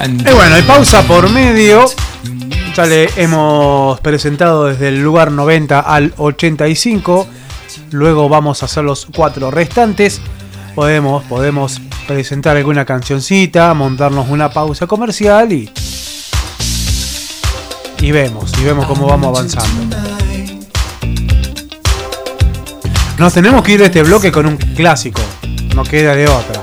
Y bueno, hay pausa por medio. Ya le hemos presentado desde el lugar 90 al 85. Luego vamos a hacer los 4 restantes. Podemos presentar alguna cancioncita, montarnos una pausa comercial y vemos cómo vamos avanzando. Nos tenemos que ir de este bloque con un clásico. No queda de otra.